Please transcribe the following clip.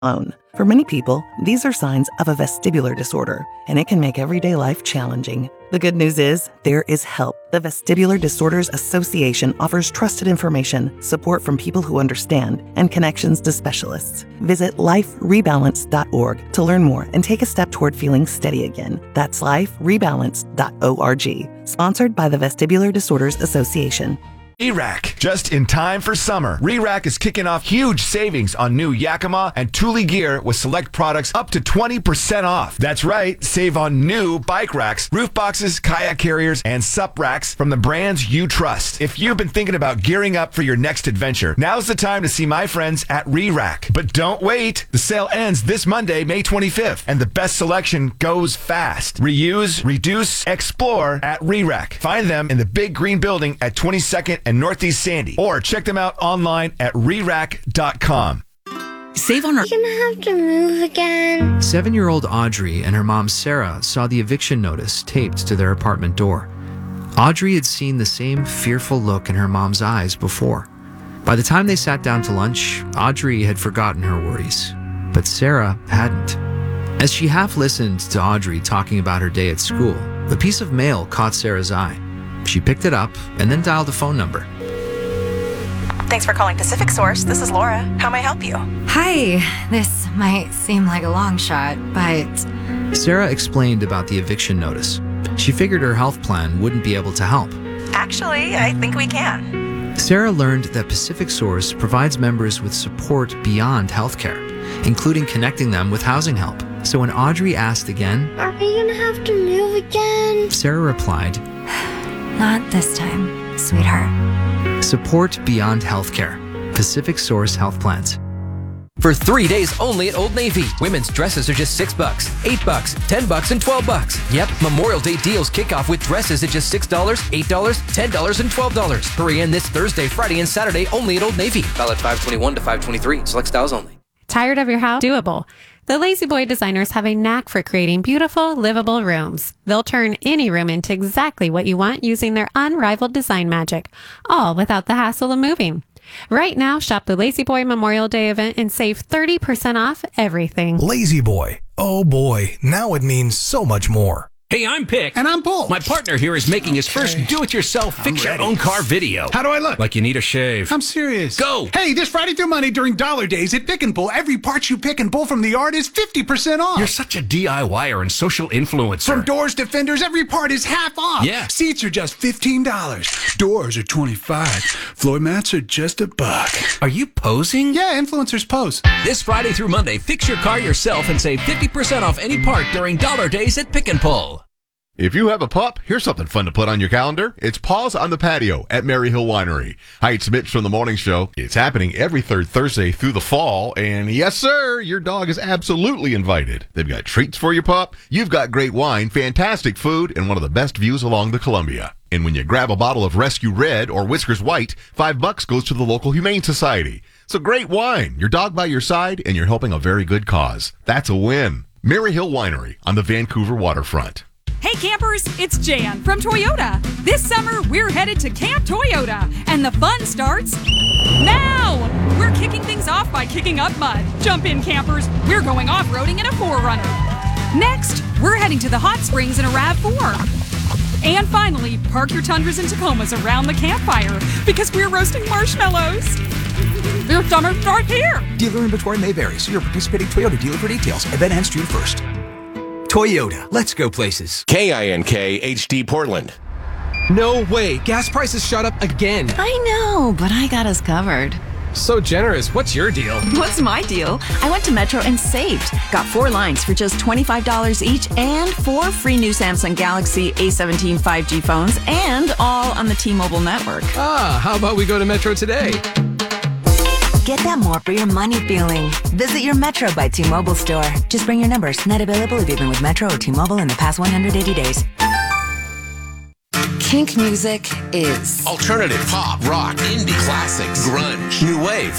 alone. For many people, these are signs of a vestibular disorder, and it can make everyday life challenging. The good news is, there is help. The Vestibular Disorders Association offers trusted information, support from people who understand, and connections to specialists. Visit liferebalance.org to learn more and take a step toward feeling steady again. That's liferebalance.org. Sponsored by the Vestibular Disorders Association. RE/RAC, just in time for summer. RE/RAC is kicking off huge savings on new Yakima and Thule gear with select products up to 20% off. That's right, save on new bike racks, roof boxes, kayak carriers, and sup racks from the brands you trust. If you've been thinking about gearing up for your next adventure, now's the time to see my friends at RE/RAC. But don't wait. The sale ends this Monday, May 25th, and the best selection goes fast. Reuse, reduce, explore at RE/RAC. Find them in the big green building at 22nd and Northeast Sandy, or check them out online at rerac.com. Save on our... You're gonna have to move again. 7-year-old Audrey and her mom Sarah saw the eviction notice taped to their apartment door. Audrey had seen the same fearful look in her mom's eyes before. By the time they sat down to lunch, Audrey had forgotten her worries, but Sarah hadn't. As she half listened to Audrey talking about her day at school, a piece of mail caught Sarah's eye. She picked it up and then dialed a phone number. Thanks for calling Pacific Source. This is Laura. How may I help you? Hi. This might seem like a long shot, but... Sarah explained about the eviction notice. She figured her health plan wouldn't be able to help. Actually, I think we can. Sarah learned that Pacific Source provides members with support beyond healthcare, including connecting them with housing help. So when Audrey asked again, Are we gonna have to move again? Sarah replied, Not this time, sweetheart. Support beyond healthcare. Pacific Source Health Plans. For 3 days only at Old Navy. Women's dresses are just $6, $8, $10, and $12. Yep, Memorial Day deals kick off with dresses at just $6, $8, $10, and $12. Hurry in this Thursday, Friday, and Saturday only at Old Navy. Valid 5/21 to 5/23. Select styles only. Tired of your house? Doable. The Lazy Boy designers have a knack for creating beautiful, livable rooms. They'll turn any room into exactly what you want using their unrivaled design magic, all without the hassle of moving. Right now, shop the Lazy Boy Memorial Day event and save 30% off everything. Lazy Boy. Oh boy, now it means so much more. Hey, I'm Pick. And I'm Bull. My partner here is making his first do-it-yourself fix-your-own-car video. How do I look? Like you need a shave. I'm serious. Go! Hey, this Friday through Monday during Dollar Days at Pick and Pull, every part you pick and pull from the yard is 50% off. You're such a DIYer and social influencer. From doors to fenders, every part is half off. Yeah. Seats are just $15. Doors are $25. Floor mats are just $1. Are you posing? Yeah, influencers pose. This Friday through Monday, fix your car yourself and save 50% off any part during Dollar Days at Pick and Pull. If you have a pup, here's something fun to put on your calendar. It's Paws on the Patio at Maryhill Winery. Hi, it's Mitch from the Morning Show. It's happening every third Thursday through the fall, and yes, sir, your dog is absolutely invited. They've got treats for your pup, you've got great wine, fantastic food, and one of the best views along the Columbia. And when you grab a bottle of Rescue Red or Whiskers White, $5 goes to the local Humane Society. So great wine, your dog by your side, and you're helping a very good cause. That's a win. Maryhill Winery on the Vancouver waterfront. Hey campers, it's Jan from Toyota. This summer, we're headed to Camp Toyota, and the fun starts now! We're kicking things off by kicking up mud. Jump in, campers. We're going off-roading in a 4Runner. Next, we're heading to the hot springs in a RAV4. And finally, park your Tundras and Tacomas around the campfire because we're roasting marshmallows. Your summer starts here. Dealer inventory may vary. See your participating Toyota dealer for details. Event ends June 1st. Toyota, let's go places. KINK HD Portland. No way, gas prices shot up again. I know, but I got us covered. So generous. What's your deal? What's my deal? I went to Metro and saved. Got 4 lines for just $25 each and 4 free new Samsung Galaxy A17 5G phones and all on the T-Mobile network. How about we go to Metro today? Get that more for your money feeling. Visit your Metro by T-Mobile store. Just bring your numbers. Net available if you've been with Metro or T-Mobile in the past 180 days. Kink music is alternative, pop, rock, indie classics, grunge, new wave,